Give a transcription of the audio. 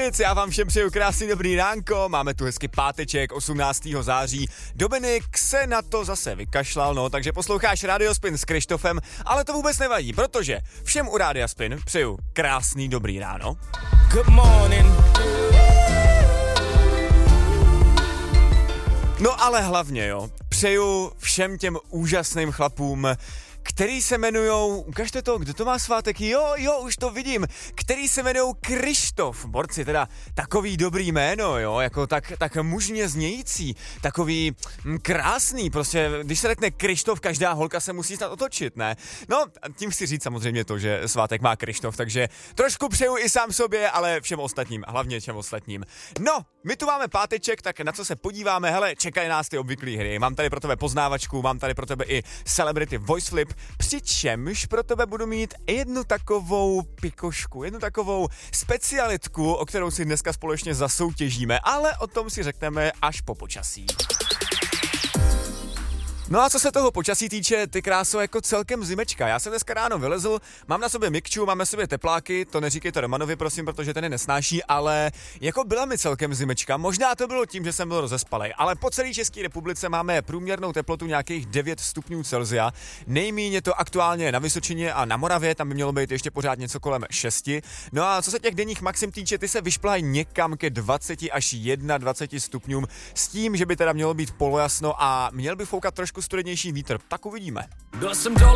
nic, já vám všem přeju krásný dobrý ránko, máme tu hezky páteček 18. září. Dominik se na to zase vykašlal, no, takže posloucháš Radio Spin s Krištofem, ale to vůbec nevadí, protože všem u Rádia Spin přeju krásný dobrý ráno. Good morning. No ale hlavně, jo, přeju všem těm úžasným chlapům, který se jmenujou, ukažte to, kdo to má svátek, jo, už to vidím, který se jmenujou Krištof, borci, teda takový dobrý jméno, jo, jako tak mužně znějící, takový krásný, prostě, když se řekne Krištof, každá holka se musí snad otočit, ne? No, tím chci říct samozřejmě to, že svátek má Krištof, takže trošku přeju i sám sobě, ale všem ostatním, hlavně všem ostatním. No, my tu máme páteček, tak na co se podíváme, hele, čekají nás ty obvyklý hry, mám tady pro tebe poznávačku, mám tady pro tebe i Celebrity Voice Flip, přičemž pro tebe budu mít jednu takovou pikošku, jednu takovou specialitku, o kterou si dneska společně zasoutěžíme, ale o tom si řekneme až po počasí. No a co se toho počasí týče, ty kráso, jako celkem zimečka. Já jsem dneska ráno vylezl, mám na sobě mikču, mám na sobě tepláky, to neříkejte Romanovi, prosím, protože ten je nesnáší, ale jako byla mi celkem zimečka. Možná to bylo tím, že jsem byl rozespalej, ale po celé České republice máme průměrnou teplotu nějakých 9 stupňů Celsia. Nejméně je to aktuálně na Vysočině a na Moravě, tam by mělo být ještě pořád něco kolem 6. No a co se těch denních maxim týče, ty se vyšplhají někam ke 20 až 21 stupňům s tím, že by teda mělo být polojasno a měl by foukat trošku studenější vítr. Tak uvidíme. Byl jsem dole